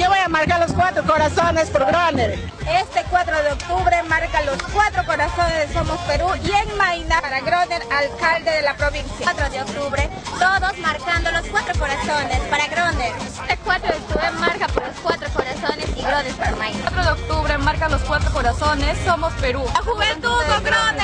Yo voy a marcar los 4 corazones por Groner. Este 4 de octubre marca los 4 corazones de Somos Perú y en Maina para Groner, alcalde de la provincia. 4 de octubre, todos marcando los 4 corazones para Groner. Este 4 de octubre marca por los 4 corazones y Groner para Maina. 4 de octubre marca los 4 corazones, Somos Perú. La juventud con Groner.